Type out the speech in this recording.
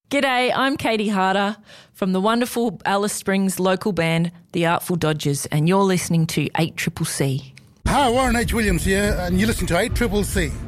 G'day, I'm Katie Harder from the wonderful Alice Springs local band, The Artful Dodgers, and you're listening to 8CCC. Hi, Warren H. Williams here, and you're listening to 8CCC.